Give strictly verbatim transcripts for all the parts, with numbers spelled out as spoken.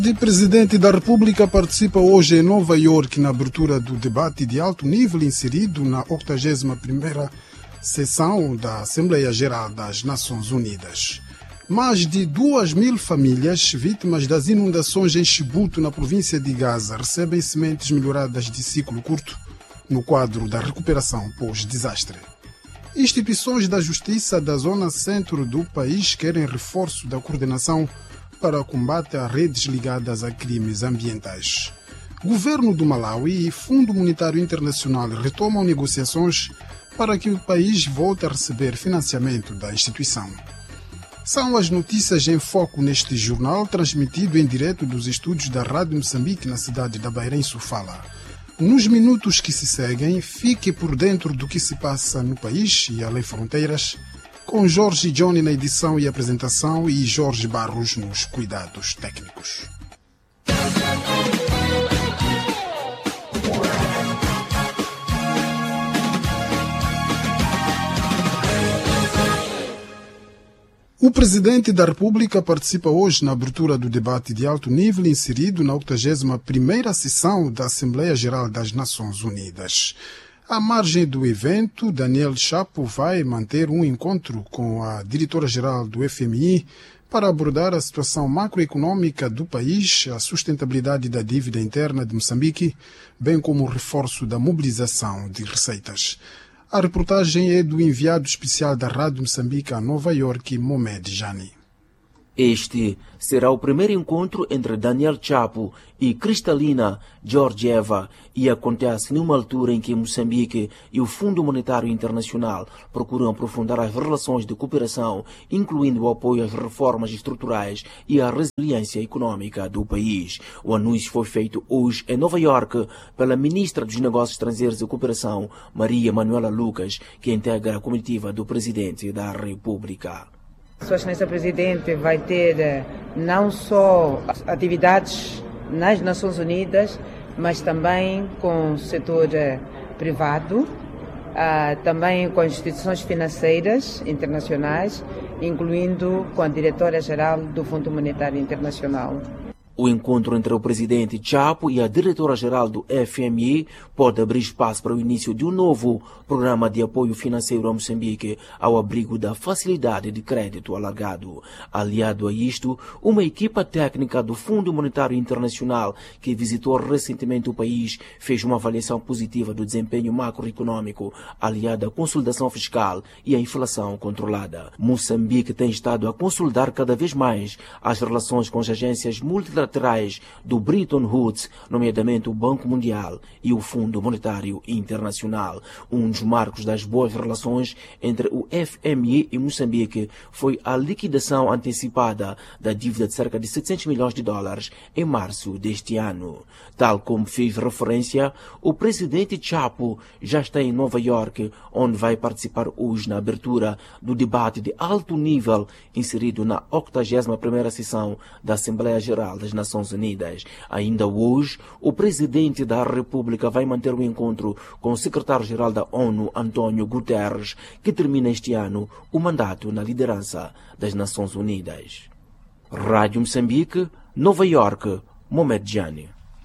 O Presidente da República participa hoje em Nova Iorque na abertura do debate de alto nível inserido na octagésima primeira sessão da Assembleia Geral das Nações Unidas. Mais de duas mil famílias vítimas das inundações em Chibuto, na província de Gaza, recebem sementes melhoradas de ciclo curto no quadro da recuperação pós-desastre. Instituições da Justiça da zona centro do país querem reforço da coordenação para combate a redes ligadas a crimes ambientais. Governo do Malawi e Fundo Monetário Internacional retomam negociações para que o país volte a receber financiamento da instituição. São as notícias em foco neste jornal, transmitido em direto dos estúdios da Rádio Moçambique na cidade da Beira, em Sofala. Nos minutos que se seguem, fique por dentro do que se passa no país e além fronteiras, com Jorge Johnny na edição e apresentação e Jorge Barros nos cuidados técnicos. O Presidente da República participa hoje na abertura do debate de alto nível inserido na octagésima primeira sessão da Assembleia Geral das Nações Unidas. À margem do evento, Daniel Chapo vai manter um encontro com a diretora-geral do F M I para abordar a situação macroeconômica do país, a sustentabilidade da dívida interna de Moçambique, bem como o reforço da mobilização de receitas. A reportagem é do enviado especial da Rádio Moçambique a Nova Iorque, Mohamed Jani. Este será o primeiro encontro entre Daniel Chapo e Kristalina Georgieva e acontece numa altura em que Moçambique e o Fundo Monetário Internacional procuram aprofundar as relações de cooperação, incluindo o apoio às reformas estruturais e à resiliência econômica do país. O anúncio foi feito hoje em Nova Iorque pela ministra dos Negócios Estrangeiros e Cooperação, Maria Manuela Lucas, que integra a comitiva do Presidente da República. Sua Excelência Presidente vai ter não só atividades nas Nações Unidas, mas também com o setor privado, também com as instituições financeiras internacionais, incluindo com a diretora-geral do Fundo Monetário Internacional. O encontro entre o presidente Chapo e a diretora-geral do F M I pode abrir espaço para o início de um novo programa de apoio financeiro a Moçambique ao abrigo da facilidade de crédito alargado. Aliado a isto, uma equipa técnica do Fundo Monetário Internacional que visitou recentemente o país fez uma avaliação positiva do desempenho macroeconômico, aliada à consolidação fiscal e à inflação controlada. Moçambique tem estado a consolidar cada vez mais as relações com as agências multilaterais do Bretton Woods, nomeadamente o Banco Mundial e o Fundo Monetário Internacional. Um dos marcos das boas relações entre o F M I e Moçambique foi a liquidação antecipada da dívida de cerca de setecentos milhões de dólares em março deste ano. Tal como fez referência, o presidente Chapo já está em Nova Iorque, onde vai participar hoje na abertura do debate de alto nível inserido na octagésima primeira sessão da Assembleia Geral das Nações Unidas. Ainda hoje, o Presidente da República vai manter um encontro com o Secretário-Geral da ONU, António Guterres, que termina este ano o mandato na liderança das Nações Unidas. Rádio Moçambique, Nova Iorque, Mohamed Jani.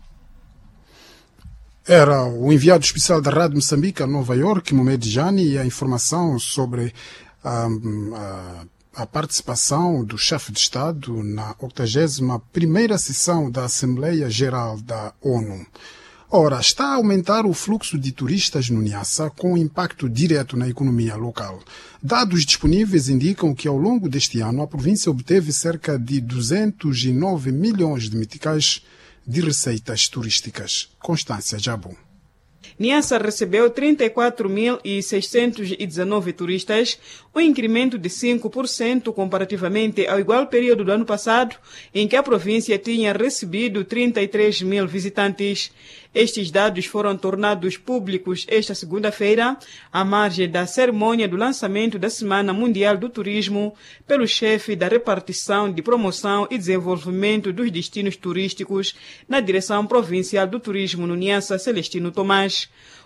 Era o enviado especial da Rádio Moçambique a Nova Iorque, Mohamed Jani, e a informação sobre a, a a participação do chefe de Estado na octagésima primeira sessão da Assembleia Geral da ONU. Ora, está a aumentar o fluxo de turistas no Niassa com impacto direto na economia local. Dados disponíveis indicam que ao longo deste ano a província obteve cerca de duzentos e nove milhões de meticais de receitas turísticas. Constância Jabu. Niassa recebeu trinta e quatro mil seiscentos e dezenove turistas, um incremento de cinco por cento comparativamente ao igual período do ano passado, em que a província tinha recebido trinta e três mil visitantes. Estes dados foram tornados públicos esta segunda-feira, à margem da cerimônia do lançamento da Semana Mundial do Turismo, pelo chefe da repartição de promoção e desenvolvimento dos destinos turísticos na Direção Provincial do Turismo no Niassa, Celestino Tomás.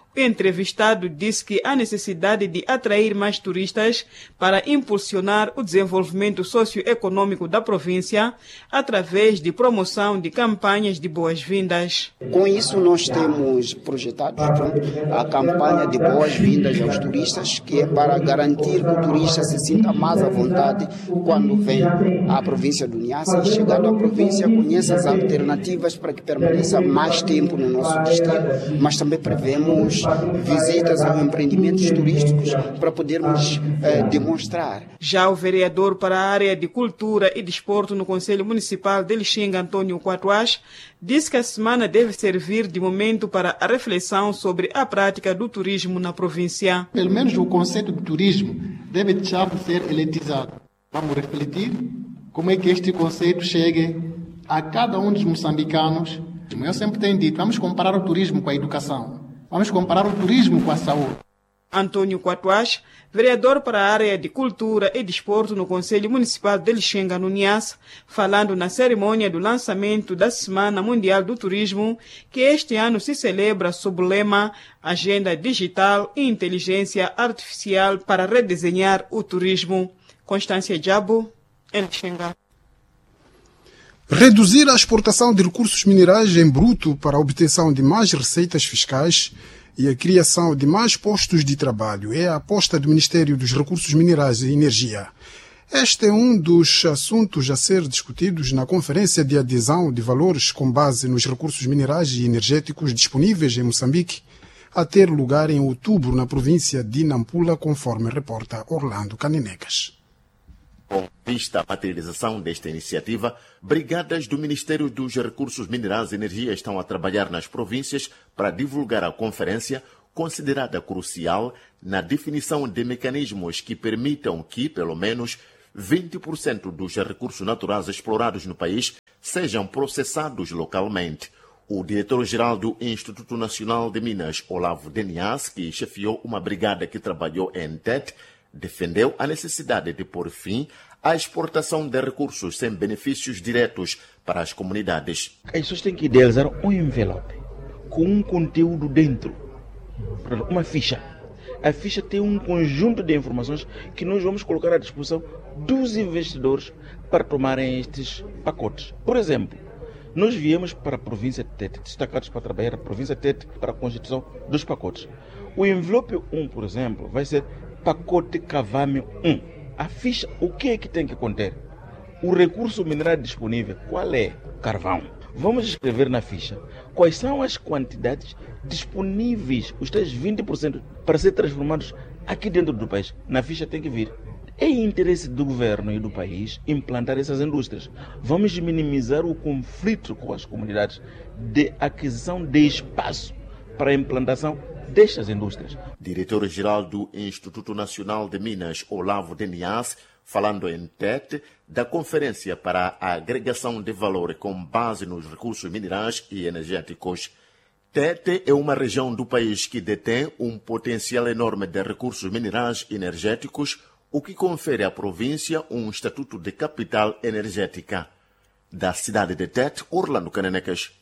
O entrevistado disse que há necessidade de atrair mais turistas para impulsionar o desenvolvimento socioeconômico da província através de promoção de campanhas de boas-vindas. Com isso, nós temos projetado pronto, a campanha de boas-vindas aos turistas, que é para garantir que o turista se sinta mais à vontade quando vem à província do Niassa e, chegando à província, conheça as alternativas para que permaneça mais tempo no nosso destino. Mas também prevemos visitas a empreendimentos turísticos para podermos eh, demonstrar. Já o vereador para a área de Cultura e Desporto no Conselho Municipal de Lixinga, Antônio Quatuás, disse que a semana deve servir de momento para a reflexão sobre a prática do turismo na província. Pelo menos o conceito de turismo deve deixar de ser elitizado. Vamos refletir como é que este conceito chegue a cada um dos moçambicanos. Eu sempre tenho dito, vamos comparar o turismo com a educação. Vamos comparar o turismo com a saúde. Antônio Quatuás, vereador para a área de Cultura e Desporto no Conselho Municipal de Lixinga, no Niassa, falando na cerimônia do lançamento da Semana Mundial do Turismo, que este ano se celebra sob o lema Agenda Digital e Inteligência Artificial para redesenhar o turismo. Constância Diabo, em Lixinga. Reduzir a exportação de recursos minerais em bruto para a obtenção de mais receitas fiscais e a criação de mais postos de trabalho é a aposta do Ministério dos Recursos Minerais e Energia. Este é um dos assuntos a ser discutidos na Conferência de Adesão de Valores com base nos recursos minerais e energéticos disponíveis em Moçambique, a ter lugar em outubro na província de Nampula, conforme reporta Orlando Caninecas. Com vista à materialização desta iniciativa, brigadas do Ministério dos Recursos Minerais e Energia estão a trabalhar nas províncias para divulgar a conferência, considerada crucial na definição de mecanismos que permitam que, pelo menos, vinte por cento dos recursos naturais explorados no país sejam processados localmente. O diretor-geral do Instituto Nacional de Minas, Olavo Denias, que chefiou uma brigada que trabalhou em Tete, defendeu a necessidade de pôr fim à exportação de recursos sem benefícios diretos para as comunidades. As pessoas têm que idealizar um envelope com um conteúdo dentro, uma ficha. A ficha tem um conjunto de informações que nós vamos colocar à disposição dos investidores para tomarem estes pacotes. Por exemplo, nós viemos para a província de Tete, destacados para trabalhar a província de Tete para a constituição dos pacotes. O envelope um, por exemplo, vai ser pacote Cavame um. A ficha, o que é que tem que conter? O recurso mineral disponível, qual é? Carvão. Vamos escrever na ficha quais são as quantidades disponíveis, os tais vinte por cento, para ser transformados aqui dentro do país. Na ficha tem que vir. É interesse do governo e do país implantar essas indústrias. Vamos minimizar o conflito com as comunidades de aquisição de espaço para a implantação destas indústrias. Diretor-geral do Instituto Nacional de Minas, Olavo Denias, falando em Tete, da Conferência para a Agregação de Valor com base nos recursos minerais e energéticos. Tete é uma região do país que detém um potencial enorme de recursos minerais e energéticos, o que confere à província um estatuto de capital energética. Da cidade de Tete, Orlando Canenecas.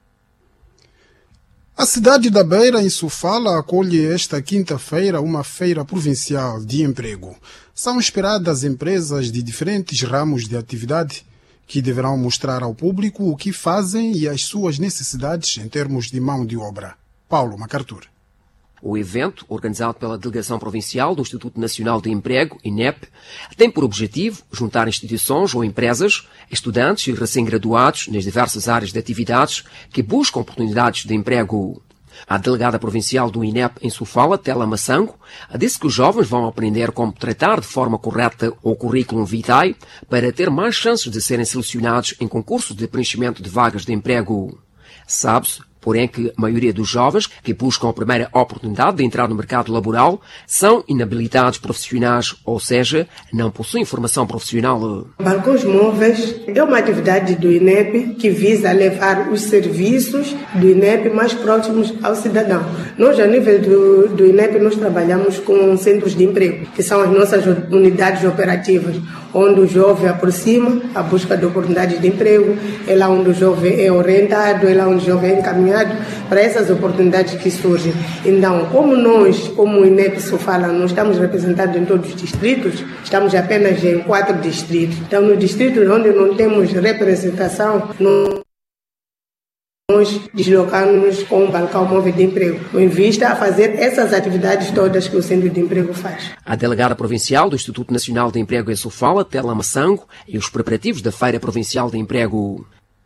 A cidade da Beira, em Sofala, acolhe esta quinta-feira uma feira provincial de emprego. São esperadas empresas de diferentes ramos de atividade que deverão mostrar ao público o que fazem e as suas necessidades em termos de mão de obra. Paulo MacArthur. O evento, organizado pela Delegação Provincial do Instituto Nacional de Emprego, I N E P, tem por objetivo juntar instituições ou empresas, estudantes e recém-graduados nas diversas áreas de atividades que buscam oportunidades de emprego. A delegada provincial do I N E P em Sofala, Tela Massango, disse que os jovens vão aprender como tratar de forma correta o currículo vitae para ter mais chances de serem selecionados em concursos de preenchimento de vagas de emprego. Sabe-se, porém, que a maioria dos jovens que buscam a primeira oportunidade de entrar no mercado laboral são inabilitados profissionais, ou seja, não possuem formação profissional. Balcões móveis é uma atividade do I N E P que visa levar os serviços do I N E P mais próximos ao cidadão. Nós, a nível do, do I N E P, nós trabalhamos com centros de emprego, que são as nossas unidades operativas, onde o jovem aproxima a busca de oportunidades de emprego, é lá onde o jovem é orientado, é lá onde o jovem é encaminhado encaminhado para essas oportunidades que surgem. Então, como nós, como o INEP Sofala, não estamos representados em todos os distritos, estamos apenas em quatro distritos. Então, no distrito onde não temos representação, não nós deslocamos com o balcão móvel de emprego, em vista a fazer essas atividades todas que o Centro de Emprego faz. A delegada provincial do Instituto Nacional de Emprego em Sofala, Tela Massango, e os preparativos da Feira Provincial de Emprego.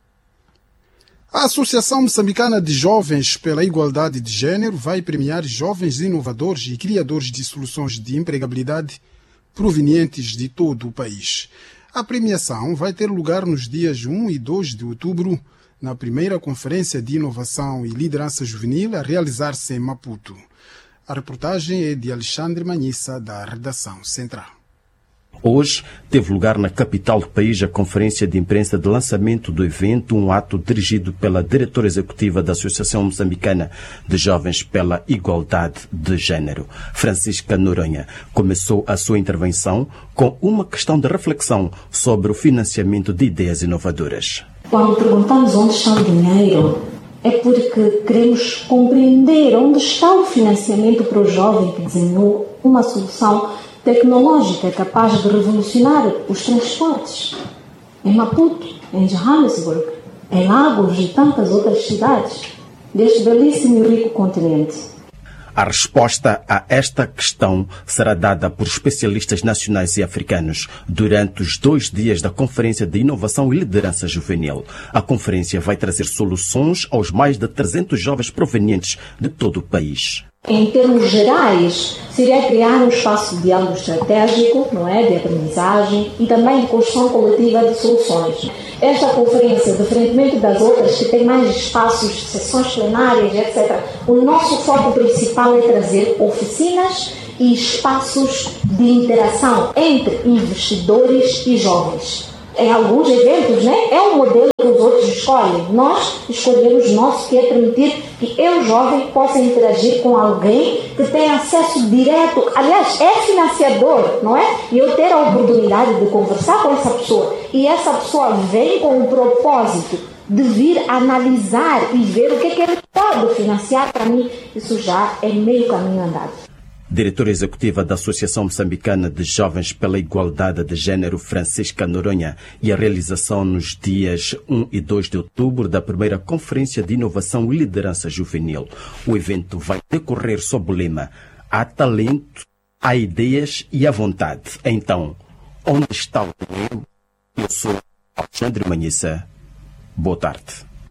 A Associação Moçambicana de Jovens pela Igualdade de Gênero vai premiar jovens inovadores e criadores de soluções de empregabilidade provenientes de todo o país. A premiação vai ter lugar nos dias um e dois de outubro, na primeira Conferência de Inovação e Liderança Juvenil a realizar-se em Maputo. A reportagem é de Alexandre Manhissa, da Redação Central. Hoje teve lugar na capital do país a conferência de imprensa de lançamento do evento, um ato dirigido pela diretora executiva da Associação Moçambicana de Jovens pela Igualdade de Gênero. Francisca Noronha começou a sua intervenção com uma questão de reflexão sobre o financiamento de ideias inovadoras. Quando perguntamos onde está o dinheiro, é porque queremos compreender onde está o financiamento para o jovem que desenhou uma solução tecnológica capaz de revolucionar os transportes. Em Maputo, em Johannesburg, em Lagos e tantas outras cidades deste belíssimo e rico continente. A resposta a esta questão será dada por especialistas nacionais e africanos durante os dois dias da Conferência de Inovação e Liderança Juvenil. A conferência vai trazer soluções aos mais de trezentos jovens provenientes de todo o país. Em termos gerais, seria criar um espaço de diálogo estratégico, não é, de aprendizagem e também de construção coletiva de soluções. Esta conferência, diferentemente das outras que têm mais espaços, sessões plenárias, etcétera, o nosso foco principal é trazer oficinas e espaços de interação entre investidores e jovens. Em alguns eventos, né, é um modelo que os outros escolhem. Nós escolhemos o nosso, que é permitir que eu, jovem, possa interagir com alguém que tem acesso direto, aliás, é financiador, não é? E eu ter a oportunidade de conversar com essa pessoa. E essa pessoa vem com o propósito de vir analisar e ver o que é que ele pode financiar para mim. Isso já é meio caminho andado. Diretora executiva da Associação Moçambicana de Jovens pela Igualdade de Gênero, Francisca Noronha, e a realização nos dias um e dois de outubro da primeira Conferência de Inovação e Liderança Juvenil. O evento vai decorrer sob o lema "Há talento, há ideias e há vontade". Então, onde está o dinheiro? Eu sou Alexandre Manhissa. Boa tarde.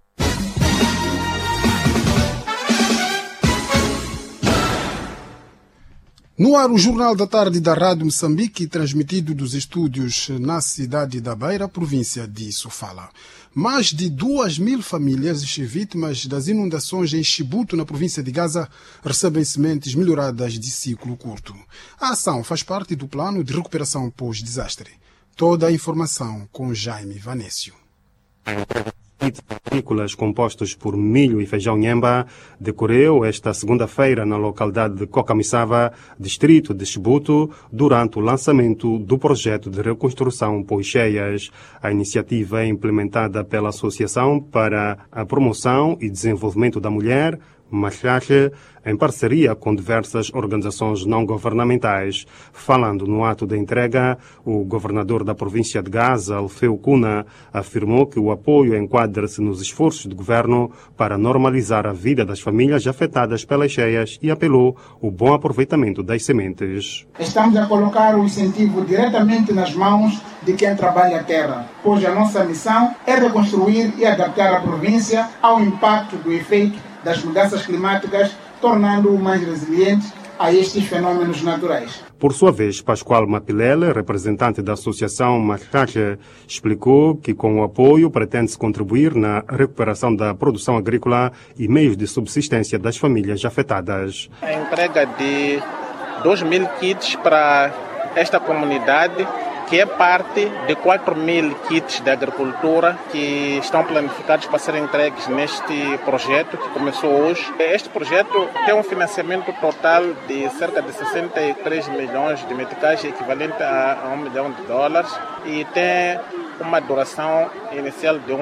No ar, o Jornal da Tarde da Rádio Moçambique, transmitido dos estúdios na cidade da Beira, província de Sofala. Mais de duas mil famílias vítimas das inundações em Chibuto, na província de Gaza, recebem sementes melhoradas de ciclo curto. A ação faz parte do plano de recuperação pós-desastre. Toda a informação com Jaime Vanécio. Agrícolas compostos por milho e feijão nhemba decorreu esta segunda-feira na localidade de Cocamissava, distrito de Chibuto, durante o lançamento do projeto de reconstrução pós-cheias. A iniciativa é implementada pela Associação para a Promoção e Desenvolvimento da Mulher, Machache, em parceria com diversas organizações não governamentais. Falando no ato da entrega, o governador da província de Gaza, Alfeu Cuna, afirmou que o apoio enquadra-se nos esforços do governo para normalizar a vida das famílias afetadas pelas cheias e apelou o bom aproveitamento das sementes. Estamos a colocar o incentivo diretamente nas mãos de quem trabalha a terra, pois a nossa missão é reconstruir e adaptar a província ao impacto do efeito das mudanças climáticas, tornando-o mais resiliente a estes fenômenos naturais. Por sua vez, Pascoal Mapilele, representante da Associação Machache, explicou que com o apoio pretende-se contribuir na recuperação da produção agrícola e meios de subsistência das famílias afetadas. A entrega de dois mil kits para esta comunidade, que é parte de quatro mil kits de agricultura que estão planificados para serem entregues neste projeto que começou hoje. Este projeto tem um financiamento total de cerca de sessenta e três milhões de meticais, equivalente a um milhão de dólares, e tem uma duração inicial de um ano.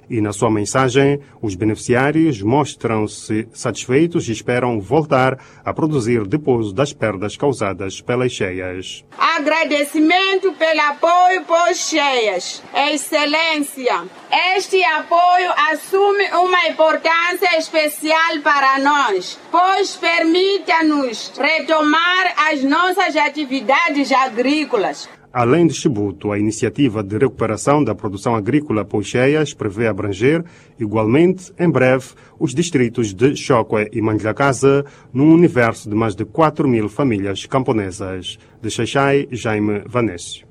E na sua mensagem, os beneficiários mostram-se satisfeitos e esperam voltar a produzir depois das perdas causadas pelas cheias. Agradecimento pelo apoio pós-cheias. Excelência, este apoio assume uma importância especial para nós, pois permite-nos retomar as nossas atividades agrícolas. Além de Chibuto, a iniciativa de recuperação da produção agrícola pós-cheias prevê abranger, igualmente, em breve, os distritos de Choque e Mandlakaza, num universo de mais de quatro mil famílias camponesas. De Xaixai, Jaime Vanécio.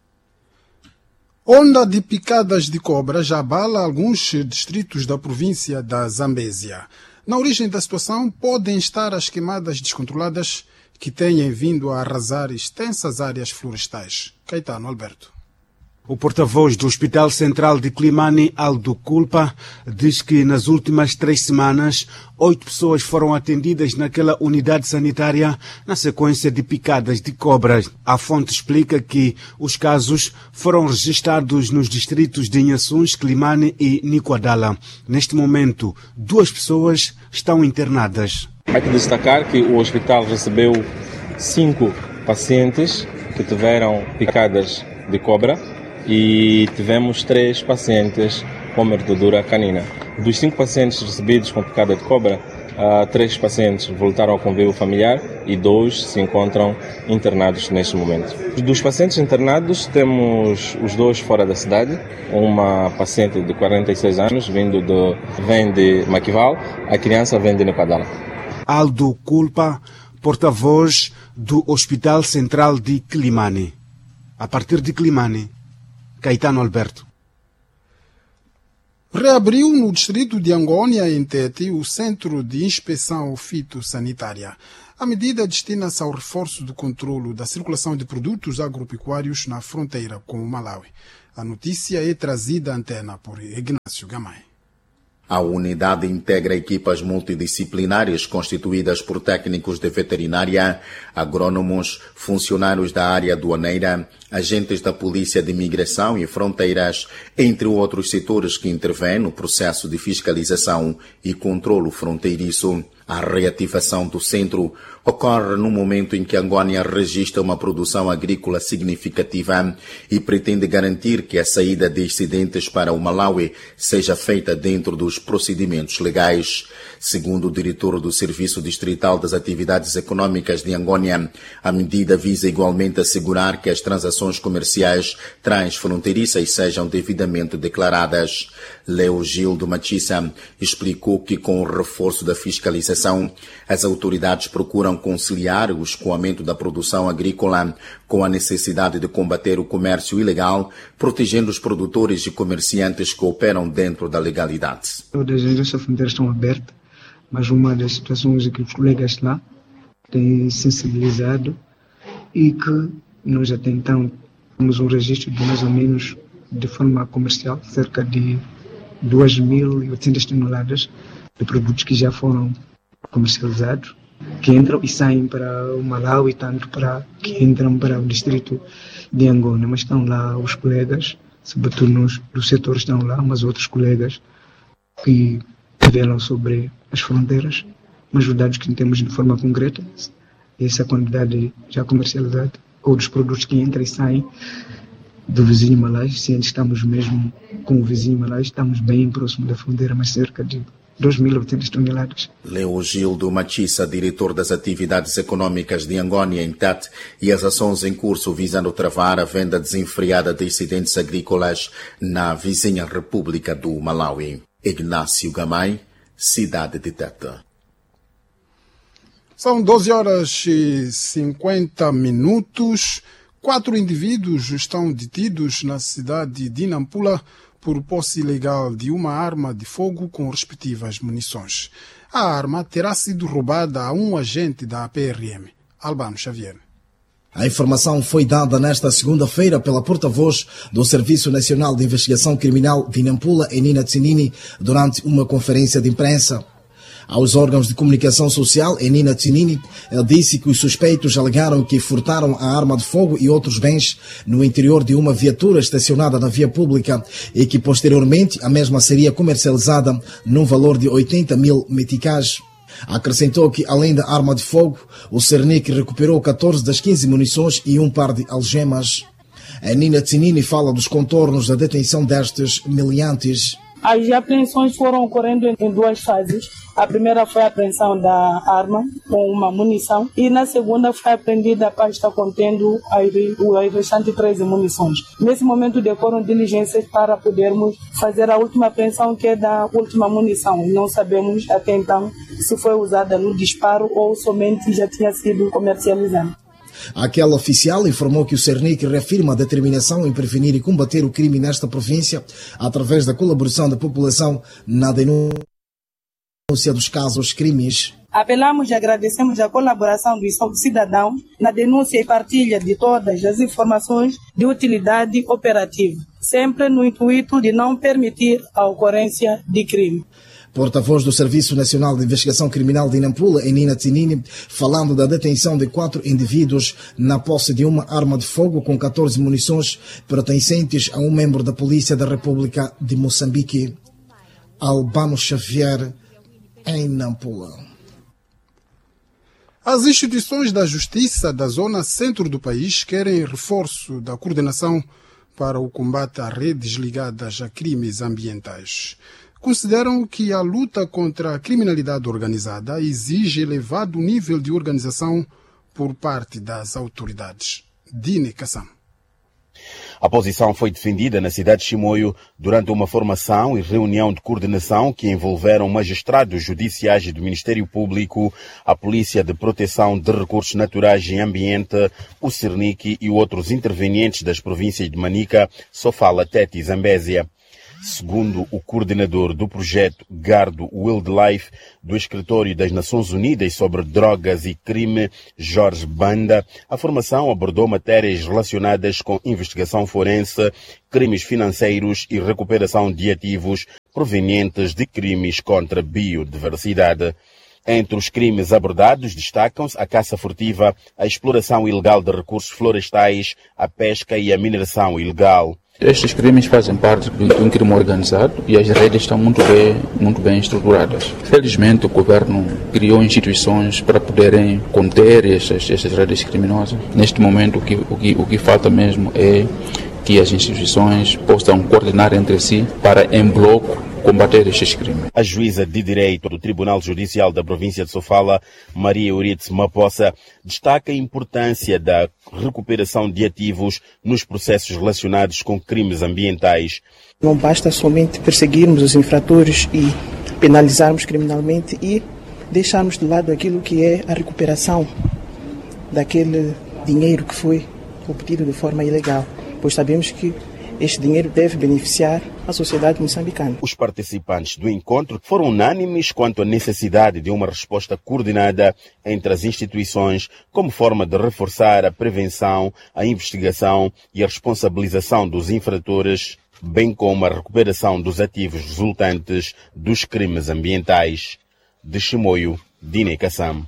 Onda de picadas de cobra já abala alguns distritos da província da Zambésia. Na origem da situação podem estar as queimadas descontroladas que têm vindo a arrasar extensas áreas florestais. Caetano Alberto. O porta-voz do Hospital Central de Climane, Aldo Culpa, diz que nas últimas três semanas, oito pessoas foram atendidas naquela unidade sanitária na sequência de picadas de cobras. A fonte explica que os casos foram registrados nos distritos de Inhaçuns, Climane e Nicoadala. Neste momento, duas pessoas estão internadas. Há que destacar que o hospital recebeu cinco pacientes que tiveram picadas de cobra e tivemos três pacientes com mordedura canina. Dos cinco pacientes recebidos com picada de cobra, uh, três pacientes voltaram ao convívio familiar e dois se encontram internados neste momento. Dos pacientes internados, temos os dois fora da cidade, uma paciente de quarenta e seis anos vindo de, vem de Maquival, a criança vem de Nicoadala. Aldo Culpa, porta-voz do Hospital Central de Climane. A partir de Climane, Caetano Alberto. Reabriu no distrito de Angônia, em Tete, o Centro de Inspeção Fitossanitária. A medida destina-se ao reforço do controlo da circulação de produtos agropecuários na fronteira com o Malawi. A notícia é trazida à antena por Ignácio Gamay. A unidade integra equipas multidisciplinares constituídas por técnicos de veterinária, agrônomos, funcionários da área aduaneira, agentes da Polícia de Imigração e Fronteiras, entre outros setores que intervêm no processo de fiscalização e controlo fronteiriço. A reativação do centro ocorre no momento em que Angônia registra uma produção agrícola significativa e pretende garantir que a saída de excedentes para o Malawi seja feita dentro dos procedimentos legais. Segundo o diretor do Serviço Distrital das Atividades Econômicas de Angônia, a medida visa igualmente assegurar que as transações comerciais transfronteiriças sejam devidamente declaradas. Leo Gildo Machissa explicou que com o reforço da fiscalização, as autoridades procuram conciliar o escoamento da produção agrícola com a necessidade de combater o comércio ilegal, protegendo os produtores e comerciantes que operam dentro da legalidade. Todas as nossas fronteiras estão abertas, mas uma das situações é que os colegas lá têm sensibilizado e que nós até então temos um registro de mais ou menos, de forma comercial, cerca de duas mil e oitocentas toneladas de produtos que já foram comercializados, que entram e saem para o Malawi, tanto para que entram para o distrito de Angônia. Mas estão lá os colegas, sobretudo nos, do setor estão lá, mas outros colegas que velam sobre as fronteiras, mas os dados que temos de forma concreta, essa quantidade já comercializada, ou dos produtos que entram e saem do vizinho Malai, se antes estamos mesmo com o vizinho Malai, estamos bem próximo da fronteira, mas cerca de duas mil e oitocentas toneladas. Leo Gildo Machissa, diretor das atividades econômicas de Angônia em Tete, e as ações em curso visando travar a venda desenfreada de excedentes agrícolas na vizinha República do Malawi. Ignácio Gamay, cidade de Tete. São doze horas e cinquenta minutos. Quatro indivíduos estão detidos na cidade de Nampula por posse ilegal de uma arma de fogo com respectivas munições. A arma terá sido roubada a um agente da P R M, Albano Xavier. A informação foi dada nesta segunda-feira pela porta-voz do Serviço Nacional de Investigação Criminal de Nampula, Enina Tsinini, durante uma conferência de imprensa. Aos órgãos de comunicação social, Enina Tinini disse que os suspeitos alegaram que furtaram a arma de fogo e outros bens no interior de uma viatura estacionada na via pública e que posteriormente a mesma seria comercializada num valor de oitenta mil meticais. Acrescentou que, além da arma de fogo, o Cernic recuperou catorze das quinze munições e um par de algemas. Enina Tinini fala dos contornos da detenção destes meliantes. As apreensões foram ocorrendo em duas fases. A primeira foi a apreensão da arma com uma munição e na segunda foi apreendida a pasta contendo as restantes treze munições. Nesse momento decorram diligências para podermos fazer a última apreensão, que é da última munição. E não sabemos até então se foi usada no disparo ou somente já tinha sido comercializada. Aquela oficial informou que o Cernic reafirma a determinação em prevenir e combater o crime nesta província através da colaboração da população na denúncia dos casos crimes. Apelamos e agradecemos a colaboração dos cidadãos na denúncia e partilha de todas as informações de utilidade operativa, sempre no intuito de não permitir a ocorrência de crime. Porta-voz do Serviço Nacional de Investigação Criminal de Nampula, Enina Tinini, falando da detenção de quatro indivíduos na posse de uma arma de fogo com catorze munições pertencentes a um membro da Polícia da República de Moçambique. Albano Xavier, em Nampula. As instituições da Justiça da zona centro do país querem reforço da coordenação para o combate a redes ligadas a crimes ambientais. Consideram que a luta contra a criminalidade organizada exige elevado nível de organização por parte das autoridades. Dine Kassam. A posição foi defendida na cidade de Chimoio durante uma formação e reunião de coordenação que envolveram magistrados judiciais do Ministério Público, a Polícia de Proteção de Recursos Naturais e Ambiente, o Cernic e outros intervenientes das províncias de Manica, Sofala, Tete e Zambésia. Segundo o coordenador do projeto Gardo Wildlife do Escritório das Nações Unidas sobre Drogas e Crime, Jorge Banda, a formação abordou matérias relacionadas com investigação forense, crimes financeiros e recuperação de ativos provenientes de crimes contra a biodiversidade. Entre os crimes abordados destacam-se a caça furtiva, a exploração ilegal de recursos florestais, a pesca e a mineração ilegal. Estes crimes fazem parte de um crime organizado e as redes estão muito bem, muito bem estruturadas. Felizmente, o governo criou instituições para poderem conter estas, estas redes criminosas. Neste momento, o que, o, que, o que falta mesmo é que as instituições possam coordenar entre si para, em bloco, combater estes crimes. A juíza de direito do Tribunal Judicial da província de Sofala, Maria Euridice Mapossa, destaca a importância da recuperação de ativos nos processos relacionados com crimes ambientais. Não basta somente perseguirmos os infratores e penalizarmos criminalmente e deixarmos de lado aquilo que é a recuperação daquele dinheiro que foi obtido de forma ilegal, pois sabemos que este dinheiro deve beneficiar a sociedade moçambicana. Os participantes do encontro foram unânimes quanto à necessidade de uma resposta coordenada entre as instituições como forma de reforçar a prevenção, a investigação e a responsabilização dos infratores, bem como a recuperação dos ativos resultantes dos crimes ambientais. De Chimoio, Dine Kassam.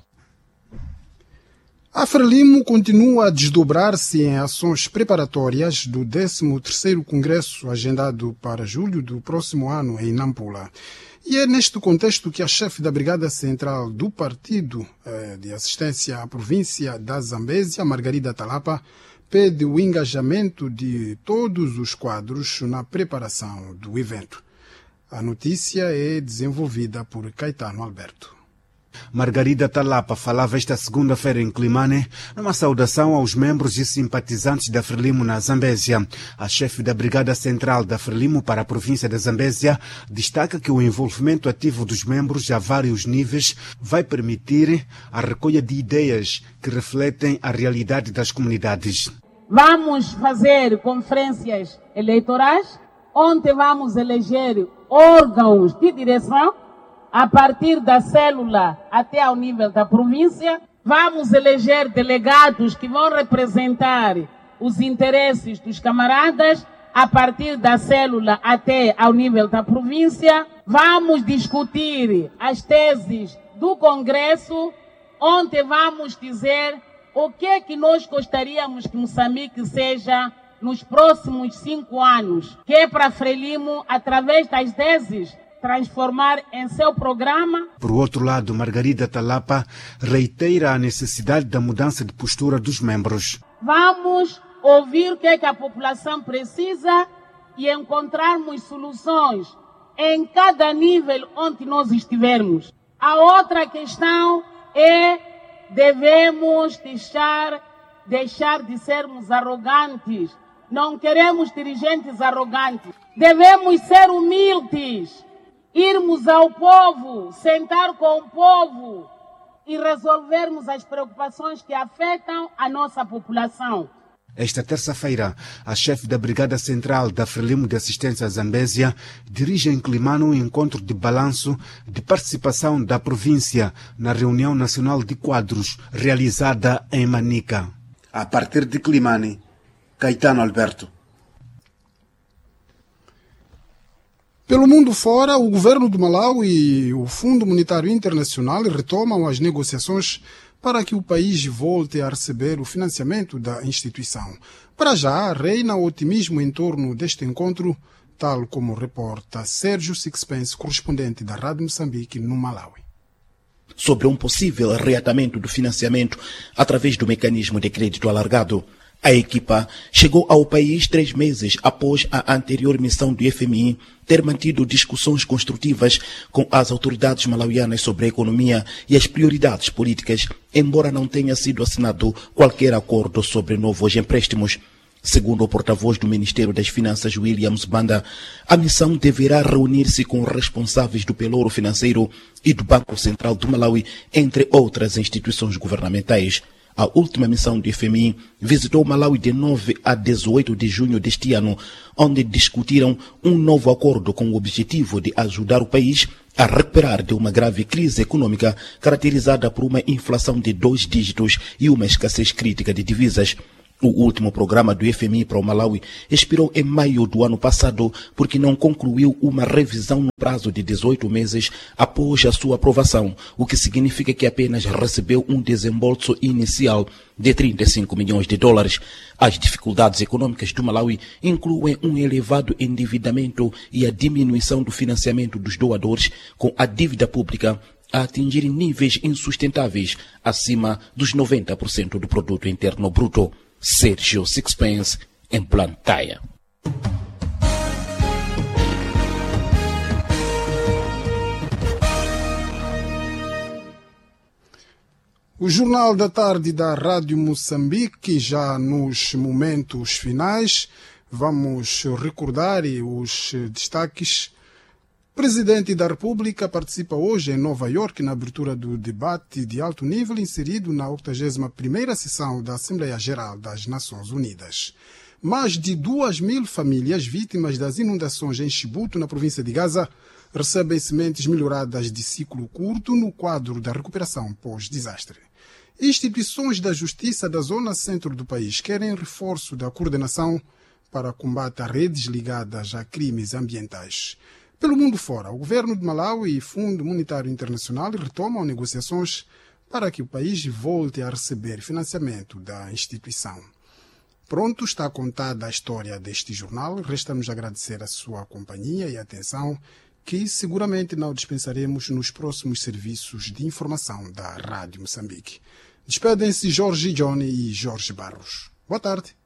A Frelimo continua a desdobrar-se em ações preparatórias do décimo terceiro Congresso agendado para julho do próximo ano em Nampula. E é neste contexto que a chefe da Brigada Central do Partido eh, de Assistência à Província da Zambésia, Margarida Talapa, pede o engajamento de todos os quadros na preparação do evento. A notícia é desenvolvida por Caetano Alberto. Margarida Talapa falava esta segunda-feira em Climane numa saudação aos membros e simpatizantes da Frelimo na Zambésia. A chefe da Brigada Central da Frelimo para a província da Zambésia destaca que o envolvimento ativo dos membros a vários níveis vai permitir a recolha de ideias que refletem a realidade das comunidades. Vamos fazer conferências eleitorais, onde vamos eleger órgãos de direção a partir da célula até ao nível da província. Vamos eleger delegados que vão representar os interesses dos camaradas a partir da célula até ao nível da província. Vamos discutir as teses do Congresso, onde vamos dizer o que é que nós gostaríamos que Moçambique seja nos próximos cinco anos, que é para Frelimo, através das teses, transformar em seu programa. Por outro lado, Margarida Talapa reitera a necessidade da mudança de postura dos membros. Vamos ouvir o que é que a população precisa e encontrarmos soluções em cada nível onde nós estivermos. A outra questão é devemos deixar, deixar de sermos arrogantes. Não queremos dirigentes arrogantes. Devemos ser humildes. Irmos ao povo, sentar com o povo e resolvermos as preocupações que afetam a nossa população. Esta terça-feira, a chefe da Brigada Central da Frelimo de Assistência à Zambésia dirige em Climane um encontro de balanço de participação da província na reunião nacional de quadros realizada em Manica. A partir de Climane, Caetano Alberto. Pelo mundo fora, o governo do Malawi e o Fundo Monetário Internacional retomam as negociações para que o país volte a receber o financiamento da instituição. Para já, reina otimismo em torno deste encontro, tal como reporta Sérgio Sixpence, correspondente da Rádio Moçambique no Malawi. Sobre um possível reatamento do financiamento através do mecanismo de crédito alargado, a equipa chegou ao país três meses após a anterior missão do F M I ter mantido discussões construtivas com as autoridades malauianas sobre a economia e as prioridades políticas, embora não tenha sido assinado qualquer acordo sobre novos empréstimos. Segundo o porta-voz do Ministério das Finanças, Williams Banda, a missão deverá reunir-se com responsáveis do Pelouro Financeiro e do Banco Central do Malawi, entre outras instituições governamentais. A última missão do F M I visitou Malawi de nove a dezoito de junho deste ano, onde discutiram um novo acordo com o objetivo de ajudar o país a recuperar de uma grave crise econômica caracterizada por uma inflação de dois dígitos e uma escassez crítica de divisas. O último programa do F M I para o Malawi expirou em maio do ano passado porque não concluiu uma revisão no prazo de dezoito meses após a sua aprovação, o que significa que apenas recebeu um desembolso inicial de trinta e cinco milhões de dólares. As dificuldades econômicas do Malawi incluem um elevado endividamento e a diminuição do financiamento dos doadores, com a dívida pública a atingir níveis insustentáveis acima dos noventa por cento do produto interno bruto. Sérgio Sixpence, em Blantyre. O Jornal da Tarde da Rádio Moçambique, já nos momentos finais, vamos recordar os destaques. O Presidente da República participa hoje em Nova Iorque na abertura do debate de alto nível inserido na octagésima primeira sessão da Assembleia Geral das Nações Unidas. Mais de duas mil famílias vítimas das inundações em Chibuto, na província de Gaza, recebem sementes melhoradas de ciclo curto no quadro da recuperação pós-desastre. Instituições da Justiça da zona centro do país querem reforço da coordenação para combate a redes ligadas a crimes ambientais. Pelo mundo fora, o governo de Malawi e o Fundo Monetário Internacional retomam negociações para que o país volte a receber financiamento da instituição. Pronto, está contada a história deste jornal. Resta-nos agradecer a sua companhia e atenção, que seguramente não dispensaremos nos próximos serviços de informação da Rádio Moçambique. Despedem-se Jorge Johnny e Jorge Barros. Boa tarde.